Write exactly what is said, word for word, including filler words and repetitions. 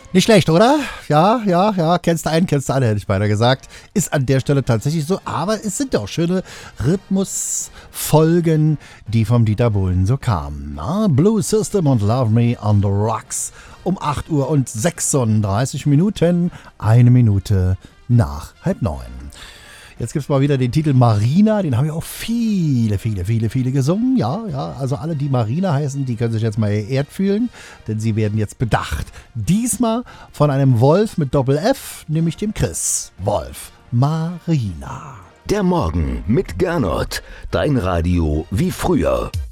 Nicht schlecht, oder? Ja, ja, ja, kennst du einen, kennst du alle, hätte ich beinahe gesagt. Ist an der Stelle tatsächlich so, aber es sind ja auch schöne Rhythmusfolgen, die vom Dieter Bohlen so kamen. Na? Blue System und Love Me on the Rocks um acht Uhr und sechsunddreißig Minuten, eine Minute nach halb neun. Jetzt gibt es mal wieder den Titel Marina, den haben ja auch viele, viele, viele, viele gesungen. Ja, ja, also alle, die Marina heißen, die können sich jetzt mal geehrt fühlen, denn sie werden jetzt bedacht. Diesmal von einem Wolf mit Doppel-F, nämlich dem Chris Wolf. Marina. Der Morgen mit Gernot, dein Radio wie früher.